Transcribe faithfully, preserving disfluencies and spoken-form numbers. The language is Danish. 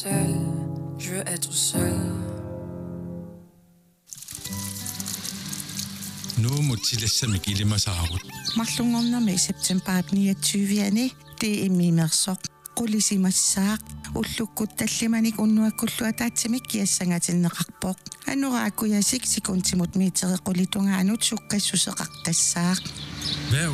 Seul, je veux être seul. Nu motilassamik ilimasaagut. Mallungornami september niogtyve det er mimersoq qulissimassaaq ullukkut tallimanik unnuakkullu taatsimik kiassangatinneqarpoq anuraakuyasik sikuntimut miiterequlitungaanut sukkassuseqaqqassaaq.